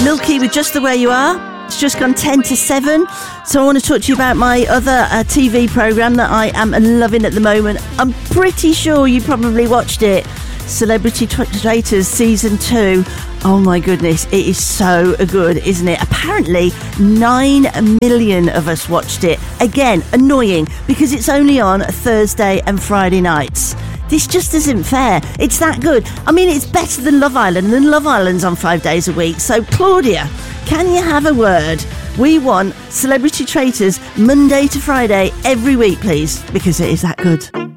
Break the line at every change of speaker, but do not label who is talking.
Lil Key with Just the Way You Are. It's just gone 10 to 7. So I want to talk to you about my other TV programme that I am loving at the moment. I'm pretty sure you probably watched it. Celebrity Traitors Season 2. Oh my goodness, it is so good, isn't it? Apparently 9 million of us watched it. Again, annoying because it's only on Thursday and Friday nights. This just isn't fair. It's that good. I mean, it's better than Love Island, and Love Island's on 5 days a week. So Claudia, can you have a word? We want Celebrity Traitors Monday to Friday every week, please, because it is that good.